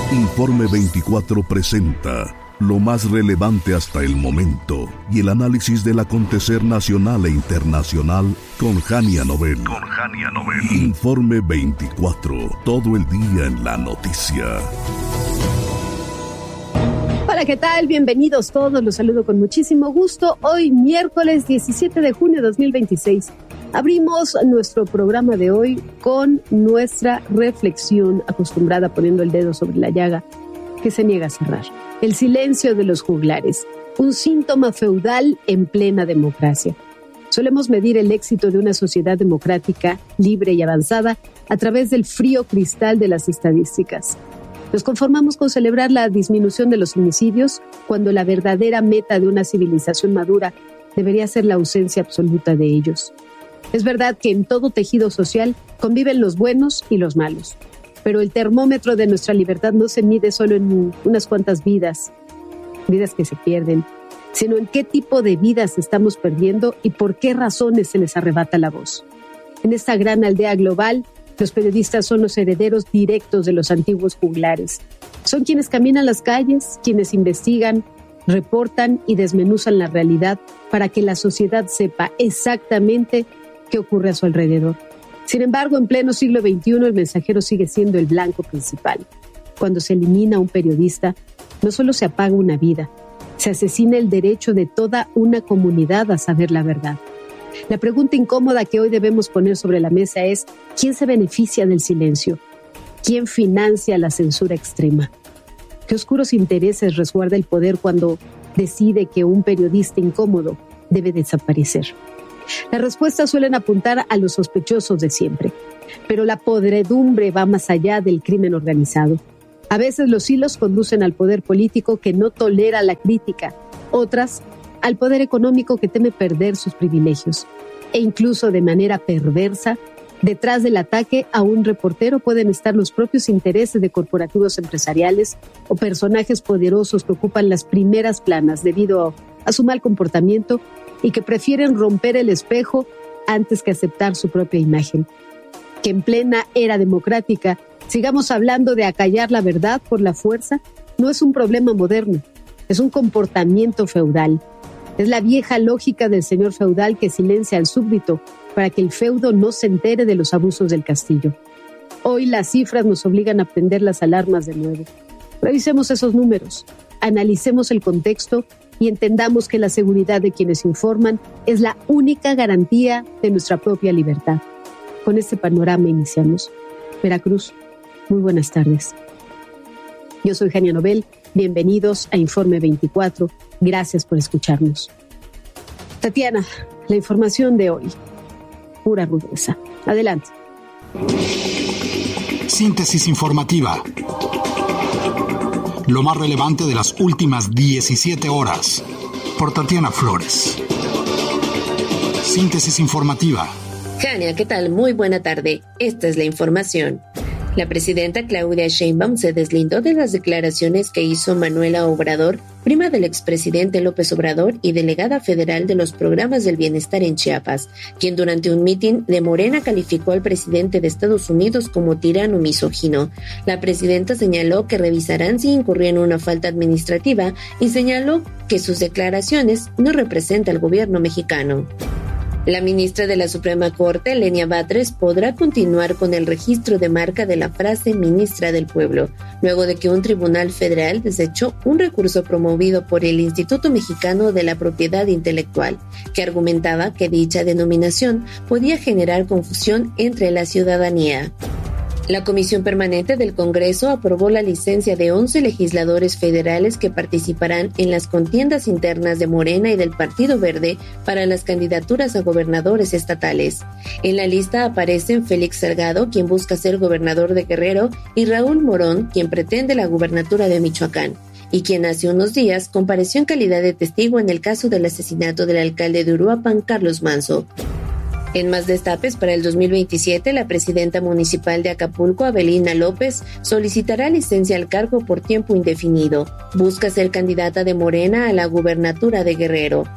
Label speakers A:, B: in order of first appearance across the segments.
A: Informe 24 presenta lo más relevante hasta el momento y el análisis del acontecer nacional e internacional con Jania Nobel. Informe 24, todo el día en la noticia.
B: Hola, ¿qué tal? Bienvenidos todos, los saludo con muchísimo gusto. Hoy, miércoles 17 de junio de 2026. Abrimos nuestro programa de hoy con nuestra reflexión acostumbrada, poniendo el dedo sobre la llaga que se niega a cerrar. El silencio de los juglares, un síntoma feudal en plena democracia. Solemos medir el éxito de una sociedad democrática, libre y avanzada a través del frío cristal de las estadísticas. Nos conformamos con celebrar la disminución de los homicidios cuando la verdadera meta de una civilización madura debería ser la ausencia absoluta de ellos. Es verdad que en todo tejido social conviven los buenos y los malos, pero el termómetro de nuestra libertad no se mide solo en unas cuantas vidas que se pierden, sino en qué tipo de vidas estamos perdiendo y por qué razones se les arrebata la voz. En esta gran aldea global, los periodistas son los herederos directos de los antiguos juglares. Son quienes caminan las calles, quienes investigan, reportan y desmenuzan la realidad para que la sociedad sepa exactamente qué ocurre a su alrededor. Sin embargo, en pleno siglo XXI, el mensajero sigue siendo el blanco principal. Cuando se elimina a un periodista, no solo se apaga una vida, se asesina el derecho de toda una comunidad a saber la verdad. La pregunta incómoda que hoy debemos poner sobre la mesa es: ¿quién se beneficia del silencio? ¿Quién financia la censura extrema? ¿Qué oscuros intereses resguarda el poder cuando decide que un periodista incómodo debe desaparecer? Las respuestas suelen apuntar a los sospechosos de siempre, pero la podredumbre va más allá del crimen organizado. A veces los hilos conducen al poder político que no tolera la crítica, otras al poder económico que teme perder sus privilegios. E incluso de manera perversa, detrás del ataque a un reportero pueden estar los propios intereses de corporativos empresariales o personajes poderosos que ocupan las primeras planas debido a su mal comportamiento y que prefieren romper el espejo antes que aceptar su propia imagen. Que en plena era democrática sigamos hablando de acallar la verdad por la fuerza no es un problema moderno, es un comportamiento feudal. Es la vieja lógica del señor feudal que silencia al súbdito para que el feudo no se entere de los abusos del castillo. Hoy las cifras nos obligan a prender las alarmas de nuevo. Revisemos esos números, analicemos el contexto y entendamos que la seguridad de quienes informan es la única garantía de nuestra propia libertad. Con este panorama iniciamos. Veracruz, muy buenas tardes. Yo soy Jania Nobel, bienvenidos a Informe 24, gracias por escucharnos. Tatiana, la información de hoy, pura rudeza. Adelante.
C: Síntesis informativa. Lo más relevante de las últimas 17 horas, por Tatiana Flores. Síntesis informativa.
D: Jania, ¿qué tal? Muy buena tarde. Esta es la información. La presidenta Claudia Sheinbaum se deslindó de las declaraciones que hizo Manuela Obrador, prima del expresidente López Obrador y delegada federal de los programas del bienestar en Chiapas, quien durante un mitin de Morena calificó al presidente de Estados Unidos como tirano misógino. La presidenta señaló que revisarán si incurrió en una falta administrativa y señaló que sus declaraciones no representan al gobierno mexicano. La ministra de la Suprema Corte, Lenia Batres, podrá continuar con el registro de marca de la frase ministra del pueblo, luego de que un tribunal federal desechó un recurso promovido por el Instituto Mexicano de la Propiedad Intelectual, que argumentaba que dicha denominación podía generar confusión entre la ciudadanía. La Comisión Permanente del Congreso aprobó la licencia de 11 legisladores federales que participarán en las contiendas internas de Morena y del Partido Verde para las candidaturas a gobernadores estatales. En la lista aparecen Félix Salgado, quien busca ser gobernador de Guerrero, y Raúl Morón, quien pretende la gubernatura de Michoacán, y quien hace unos días compareció en calidad de testigo en el caso del asesinato del alcalde de Uruapan, Carlos Manzo. En más destapes, para el 2027, la presidenta municipal de Acapulco, Abelina López, solicitará licencia al cargo por tiempo indefinido. Busca ser candidata de Morena a la gubernatura de Guerrero.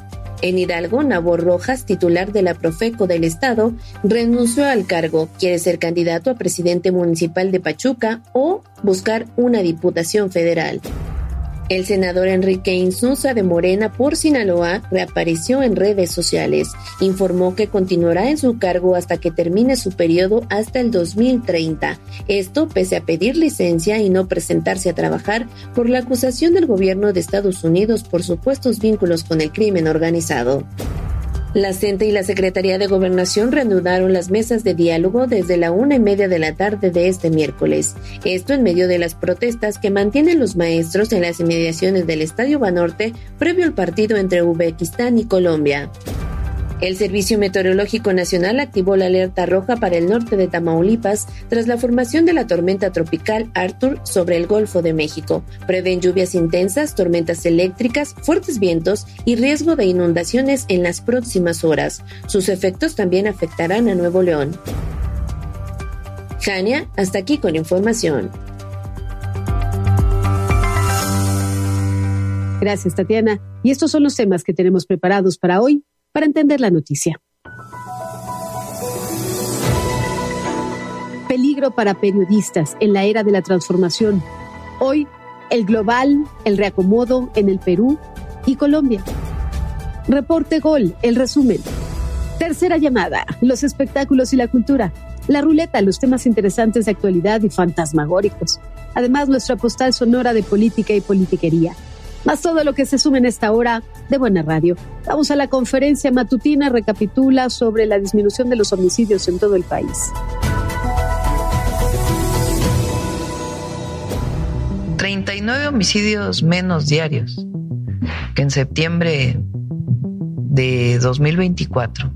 D: En Hidalgo, Nabor Rojas, titular de la Profeco del Estado, renunció al cargo. Quiere ser candidato a presidente municipal de Pachuca o buscar una diputación federal. El senador Enrique Insunza de Morena por Sinaloa reapareció en redes sociales. Informó que continuará en su cargo hasta que termine su periodo hasta el 2030. Esto pese a pedir licencia y no presentarse a trabajar por la acusación del gobierno de Estados Unidos por supuestos vínculos con el crimen organizado. La CENTE y la Secretaría de Gobernación reanudaron las mesas de diálogo desde la 1:30 de la tarde de este miércoles. Esto en medio de las protestas que mantienen los maestros en las inmediaciones del Estadio Banorte previo al partido entre Uzbekistán y Colombia. El Servicio Meteorológico Nacional activó la alerta roja para el norte de Tamaulipas tras la formación de la tormenta tropical Arthur sobre el Golfo de México. Prevén lluvias intensas, tormentas eléctricas, fuertes vientos y riesgo de inundaciones en las próximas horas. Sus efectos también afectarán a Nuevo León. Jania, hasta aquí con información.
B: Gracias, Tatiana. Y estos son los temas que tenemos preparados para hoy, para entender la noticia. Peligro para periodistas en la era de la transformación. Hoy, el global, el reacomodo en el Perú y Colombia. Reporte Gol, el resumen. Tercera llamada, los espectáculos y la cultura. La ruleta, los temas interesantes de actualidad y fantasmagóricos. Además, nuestra postal sonora de política y politiquería. Más todo lo que se suma en esta hora de Buena Radio. Vamos a la conferencia matutina, recapitula sobre la disminución de los homicidios en todo el país.
E: 39 homicidios menos diarios que en septiembre de 2024.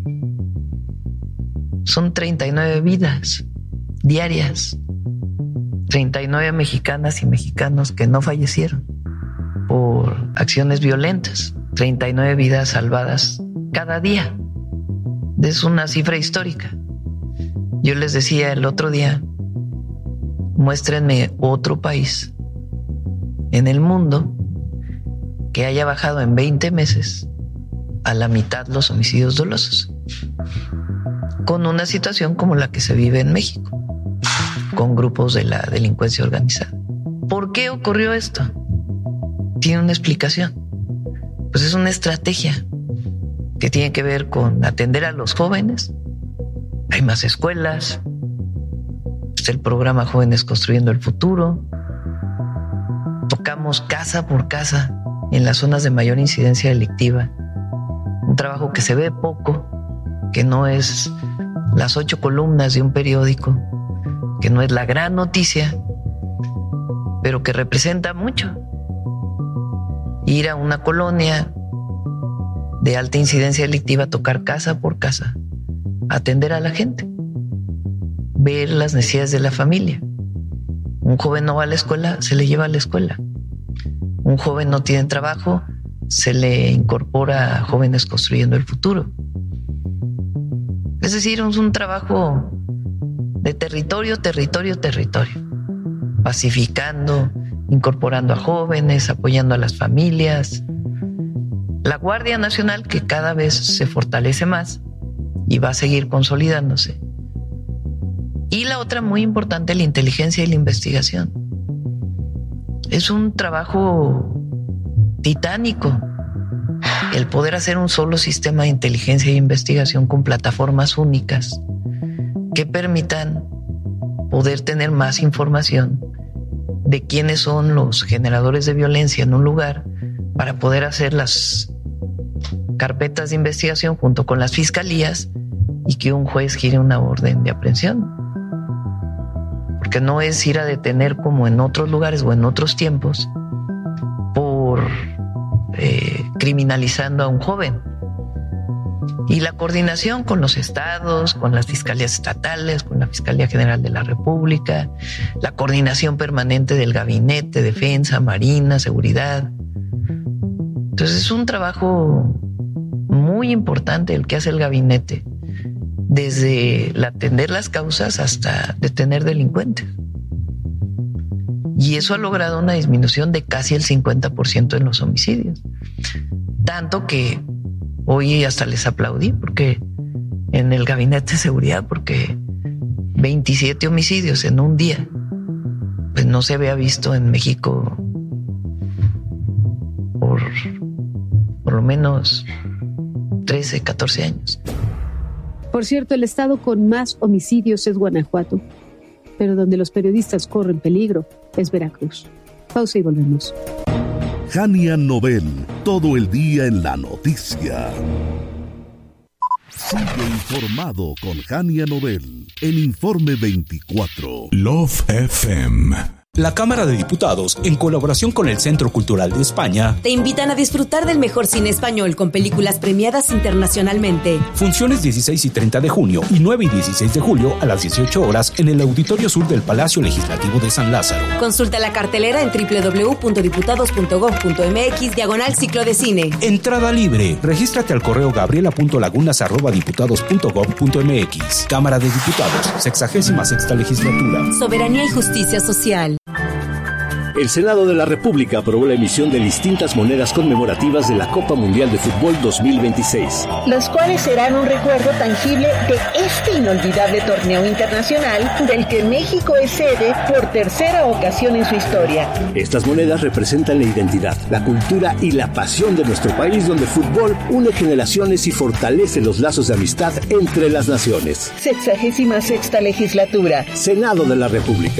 E: Son 39 vidas diarias. 39 mexicanas y mexicanos que no fallecieron por acciones violentas, 39 vidas salvadas cada día. Es una cifra histórica. Yo les decía el otro día, muéstrenme otro país en el mundo que haya bajado en 20 meses a la mitad los homicidios dolosos, con una situación como la que se vive en México, con grupos de la delincuencia organizada. ¿Por qué ocurrió esto? Tiene una explicación. Pues es una estrategia que tiene que ver con atender a los jóvenes. Hay más escuelas. Está el programa Jóvenes Construyendo el Futuro. Tocamos casa por casa en las zonas de mayor incidencia delictiva. Un trabajo que se ve poco, que no es las 8 columnas de un periódico, que no es la gran noticia, pero que representa mucho. Ir a una colonia de alta incidencia delictiva, tocar casa por casa, atender a la gente, ver las necesidades de la familia. Un joven no va a la escuela, se le lleva a la escuela. Un joven no tiene trabajo, se le incorpora a Jóvenes Construyendo el Futuro. Es decir, es un trabajo de territorio, pacificando, incorporando a jóvenes, apoyando a las familias. La Guardia Nacional, que cada vez se fortalece más y va a seguir consolidándose. Y la otra muy importante, la inteligencia y la investigación. Es un trabajo titánico el poder hacer un solo sistema de inteligencia e investigación con plataformas únicas que permitan poder tener más información de quiénes son los generadores de violencia en un lugar para poder hacer las carpetas de investigación junto con las fiscalías y que un juez gire una orden de aprehensión. Porque no es ir a detener como en otros lugares o en otros tiempos por criminalizando a un joven. Y la coordinación con los estados, con las fiscalías estatales, con la Fiscalía General de la República, la coordinación permanente del gabinete, defensa, marina, seguridad. Entonces es un trabajo muy importante el que hace el gabinete, desde el atender las causas hasta detener delincuentes. Y eso ha logrado una disminución de casi el 50% en los homicidios. Tanto que Hoy hasta les aplaudí porque en el gabinete de seguridad, porque 27 homicidios en un día, pues no se había visto en México por lo menos 13, 14 años.
B: Por cierto, el estado con más homicidios es Guanajuato, pero donde los periodistas corren peligro es Veracruz. Pausa y volvemos.
A: Jania Nobel, todo el día en la noticia. Sigue informado con Jania Nobel en Informe 24.
C: Love FM.
F: La Cámara de Diputados, en colaboración con el Centro Cultural de España,
G: te invitan a disfrutar del mejor cine español con películas premiadas internacionalmente.
F: Funciones 16 y 30 de junio y 9 y 16 de julio a las 18 horas en el Auditorio Sur del Palacio Legislativo de San Lázaro.
G: Consulta la cartelera en www.diputados.gov.mx/ciclo de cine.
F: Entrada libre. Regístrate al correo gabriela.lagunas@diputados.gov.mx. Cámara de Diputados, 66ª Legislatura.
G: Soberanía y justicia social.
H: El Senado de la República aprobó la emisión de distintas monedas conmemorativas de la Copa Mundial de Fútbol 2026.
I: Los cuales serán un recuerdo tangible de este inolvidable torneo internacional del que México es sede por tercera ocasión en su historia.
H: Estas monedas representan la identidad, la cultura y la pasión de nuestro país, donde el fútbol une generaciones y fortalece los lazos de amistad entre las naciones.
I: 66ª Legislatura.
H: Senado de la República.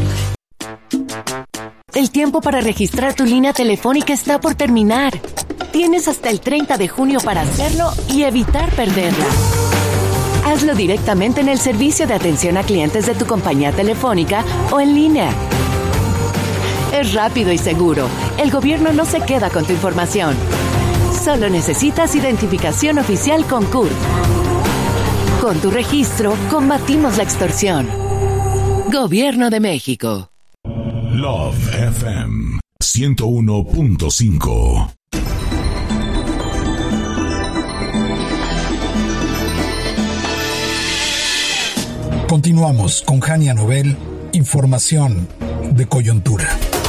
J: El tiempo para registrar tu línea telefónica está por terminar. Tienes hasta el 30 de junio para hacerlo y evitar perderla. Hazlo directamente en el servicio de atención a clientes de tu compañía telefónica o en línea. Es rápido y seguro. El gobierno no se queda con tu información. Solo necesitas identificación oficial con CURP. Con tu registro, combatimos la extorsión. Gobierno de México.
C: Love FM 101.5.
K: Continuamos con Jania Nobel, información de coyuntura.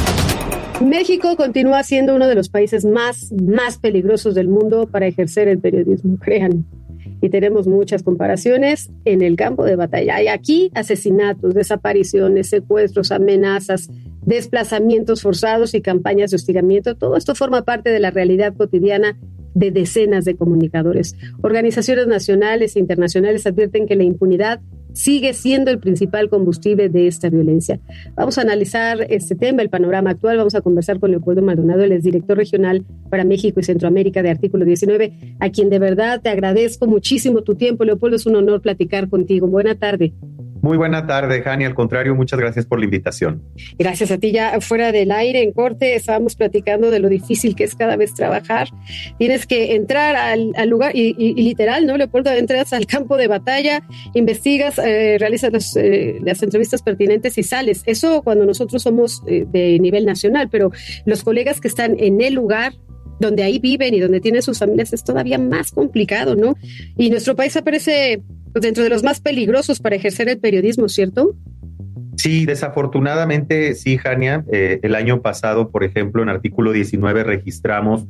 B: México continúa siendo uno de los países más peligrosos del mundo para ejercer el periodismo, créanme. Y tenemos muchas comparaciones en el campo de batalla. Hay aquí asesinatos, desapariciones, secuestros, amenazas, desplazamientos forzados y campañas de hostigamiento. Todo esto forma parte de la realidad cotidiana de decenas de comunicadores. Organizaciones nacionales e internacionales advierten que la impunidad sigue siendo el principal combustible de esta violencia. Vamos a analizar este tema, el panorama actual. Vamos a conversar con Leopoldo Maldonado, él es director regional para México y Centroamérica de Artículo 19, a quien de verdad te agradezco muchísimo tu tiempo. Leopoldo, es un honor platicar contigo. Buena tarde.
L: Muy buena tarde, Jania. Al contrario, muchas gracias por la invitación.
B: Gracias a ti. Ya fuera del aire, en corte, estábamos platicando de lo difícil que es cada vez trabajar. Tienes que entrar al lugar y literal, ¿no, Leopoldo? Entras al campo de batalla, investigas, realizas las entrevistas pertinentes y sales. Eso cuando nosotros somos de nivel nacional, pero los colegas que están en el lugar donde ahí viven y donde tienen sus familias es todavía más complicado, ¿no? Y nuestro país aparece dentro de los más peligrosos para ejercer el periodismo, ¿cierto?
L: Sí, desafortunadamente sí, Jania. El año pasado, por ejemplo, en Artículo 19 registramos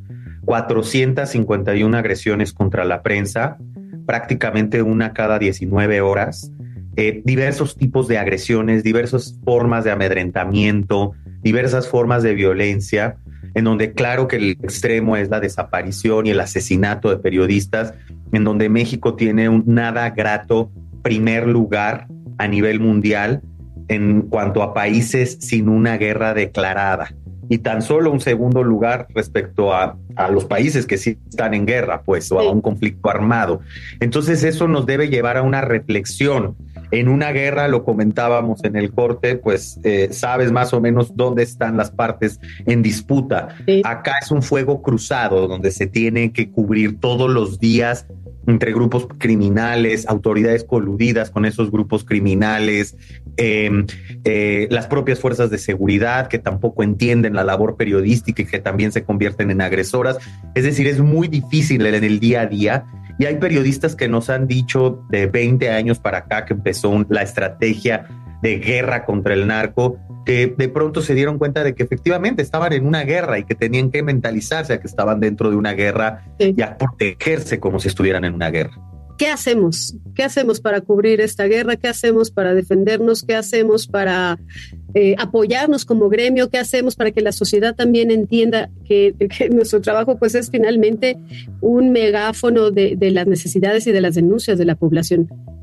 L: 451 agresiones contra la prensa, prácticamente una cada 19 horas. Diversos tipos de agresiones, diversas formas de amedrentamiento, diversas formas de violencia, en donde claro que el extremo es la desaparición y el asesinato de periodistas, en donde México tiene un nada grato primer lugar a nivel mundial en cuanto a países sin una guerra declarada, y tan solo un segundo lugar respecto a los países que sí están en guerra, pues, o a un conflicto armado. Entonces eso nos debe llevar a una reflexión. En una guerra, lo comentábamos en el corte, pues sabes más o menos dónde están las partes en disputa. Sí. Acá es un fuego cruzado donde se tiene que cubrir todos los días entre grupos criminales, autoridades coludidas con esos grupos criminales, las propias fuerzas de seguridad que tampoco entienden la labor periodística y que también se convierten en agresoras. Es decir, es muy difícil en el día a día. Y hay periodistas que nos han dicho de 20 años para acá que empezó la estrategia de guerra contra el narco, que de pronto se dieron cuenta de que efectivamente estaban en una guerra y que tenían que mentalizarse a que estaban dentro de una guerra y a protegerse como si estuvieran en una guerra.
B: ¿Qué hacemos? ¿Qué hacemos para cubrir esta guerra? ¿Qué hacemos para defendernos? ¿Qué hacemos para apoyarnos como gremio? ¿Qué hacemos para que la sociedad también entienda que nuestro trabajo pues es finalmente un megáfono de las necesidades y de las denuncias de la población?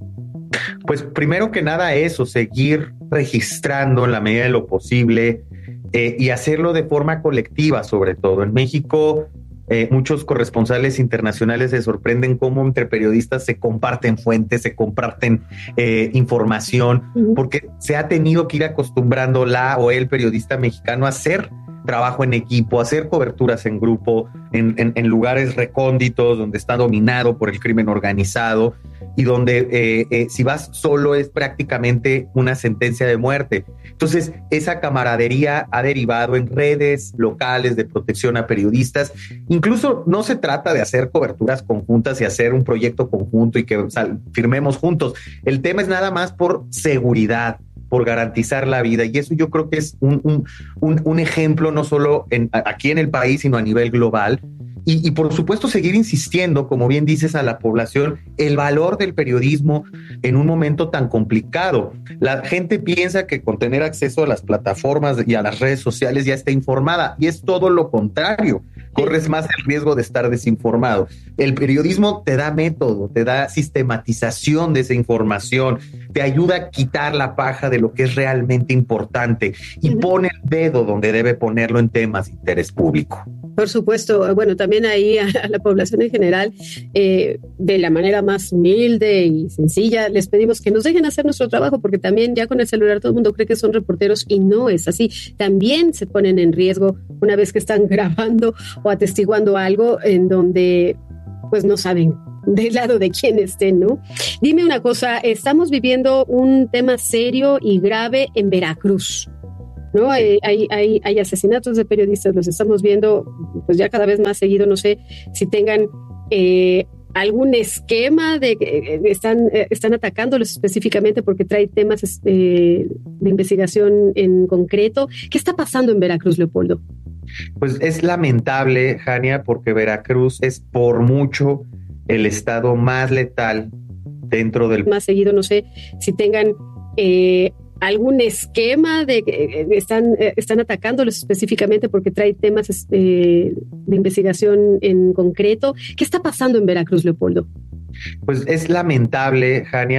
L: Pues primero que nada eso, seguir registrando en la medida de lo posible y hacerlo de forma colectiva sobre todo. En México muchos corresponsales internacionales se sorprenden cómo entre periodistas se comparten fuentes, se comparten información, porque se ha tenido que ir acostumbrando la o el periodista mexicano a hacer trabajo en equipo, hacer coberturas en grupo, en lugares recónditos donde está dominado por el crimen organizado y donde si vas solo es prácticamente una sentencia de muerte. Entonces, esa camaradería ha derivado en redes locales de protección a periodistas. Incluso no se trata de hacer coberturas conjuntas y hacer un proyecto conjunto y que firmemos juntos. El tema es nada más por seguridad, por garantizar la vida, y eso yo creo que es un ejemplo no solo aquí en el país, sino a nivel global. Y por supuesto seguir insistiendo, como bien dices, a la población el valor del periodismo en un momento tan complicado. La gente piensa que con tener acceso a las plataformas y a las redes sociales ya está informada, y es todo lo contrario. Corres más el riesgo de estar desinformado. El periodismo te da método, te da sistematización de esa información, te ayuda a quitar la paja de lo que es realmente importante y pone el dedo donde debe ponerlo en temas de interés público.
B: Por supuesto, bueno, también ahí a la población en general, de la manera más humilde y sencilla, les pedimos que nos dejen hacer nuestro trabajo, porque también ya con el celular todo el mundo cree que son reporteros y no es así. También se ponen en riesgo una vez que están grabando o atestiguando algo en donde pues no saben del lado de quién estén, ¿no? Dime una cosa, estamos viviendo un tema serio y grave en Veracruz, ¿no? Hay asesinatos de periodistas, los estamos viendo pues ya cada vez más seguido. No sé si tengan algún esquema de que están atacándolos específicamente porque trae temas de investigación en concreto. ¿Qué está pasando en Veracruz, Leopoldo?
L: Pues es lamentable, Jania, porque Veracruz es por mucho el estado más letal dentro del...
B: Más seguido, no sé si tengan algún esquema de que están atacándolos específicamente porque trae temas de investigación en concreto. ¿Qué está pasando en Veracruz, Leopoldo?
L: Pues es lamentable, Jania,